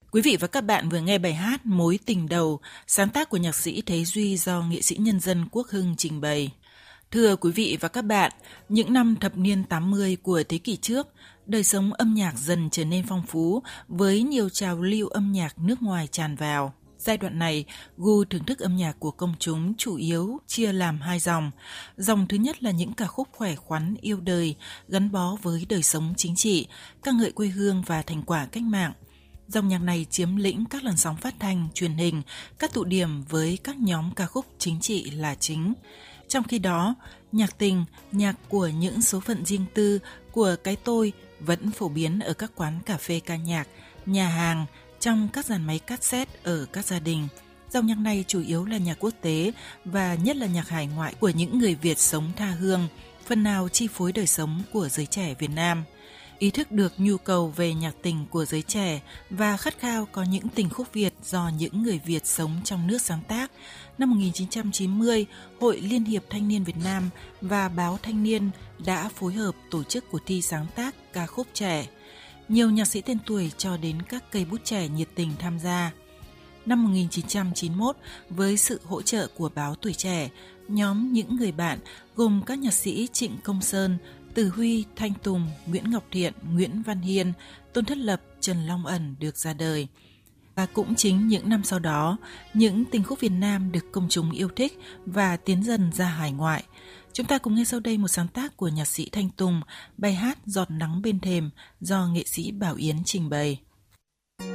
Quý vị và các bạn vừa nghe bài hát Mối tình đầu, sáng tác của nhạc sĩ Thế Duy do nghệ sĩ nhân dân Quốc Hưng trình bày. Thưa quý vị và các bạn, những năm thập niên 80 của thế kỷ trước, đời sống âm nhạc dần trở nên phong phú với nhiều trào lưu âm nhạc nước ngoài tràn vào. Giai đoạn này, gu thưởng thức âm nhạc của công chúng chủ yếu chia làm hai dòng. Dòng thứ nhất là những ca khúc khỏe khoắn yêu đời, gắn bó với đời sống chính trị, ca ngợi quê hương và thành quả cách mạng. Dòng nhạc này chiếm lĩnh các làn sóng phát thanh, truyền hình, các tụ điểm với các nhóm ca khúc chính trị là chính. Trong khi đó, nhạc tình, nhạc của những số phận riêng tư, của cái tôi vẫn phổ biến ở các quán cà phê ca nhạc, nhà hàng, trong các dàn máy cassette ở các gia đình. Dòng nhạc này chủ yếu là nhạc quốc tế và nhất là nhạc hải ngoại của những người Việt sống tha hương, phần nào chi phối đời sống của giới trẻ Việt Nam. Ý thức được nhu cầu về nhạc tình của giới trẻ và khát khao có những tình khúc Việt do những người Việt sống trong nước sáng tác, năm 1990, Hội Liên hiệp Thanh niên Việt Nam và Báo Thanh niên đã phối hợp tổ chức cuộc thi sáng tác ca khúc trẻ. Nhiều nhạc sĩ tên tuổi cho đến các cây bút trẻ nhiệt tình tham gia. Năm 1991, với sự hỗ trợ của Báo Tuổi Trẻ, nhóm những người bạn gồm các nhạc sĩ Trịnh Công Sơn, Từ Huy, Thanh Tùng, Nguyễn Ngọc Thiện, Nguyễn Văn Hiên, Tôn Thất Lập, Trần Long Ẩn được ra đời. Và cũng chính những năm sau đó, những tình khúc Việt Nam được công chúng yêu thích và tiến dần ra hải ngoại. Chúng ta cùng nghe sau đây một sáng tác của nhạc sĩ Thanh Tùng, bài hát Giọt nắng bên thềm do nghệ sĩ Bảo Yến trình bày.